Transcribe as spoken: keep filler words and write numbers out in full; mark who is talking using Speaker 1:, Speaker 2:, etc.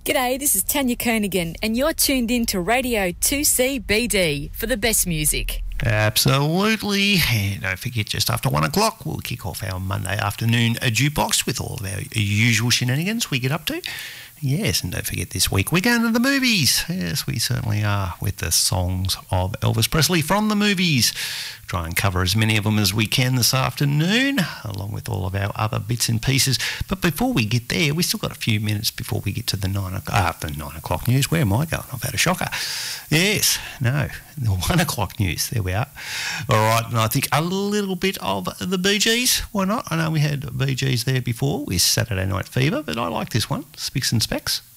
Speaker 1: G'day, this is Tanya Koenigan, and you're tuned in to Radio two C B D for the best music.
Speaker 2: Absolutely. And don't forget, just after one o'clock, we'll kick off our Monday afternoon jukebox with all of our usual shenanigans we get up to. Yes, and don't forget this week we're going to the movies. Yes, we certainly are, with the songs of Elvis Presley from the movies. Try and cover as many of them as we can this afternoon, along with all of our other bits and pieces. But before we get there, we've still got a few minutes before we get to the nine o'clock, uh, the nine o'clock news. Where am I going? I've had a shocker. Yes, no, the one o'clock news. There we are. All right, and I think a little bit of the Bee Gees. Why not? I know we had Bee Gees there before with Saturday Night Fever, but I like this one, Spicks and Specks.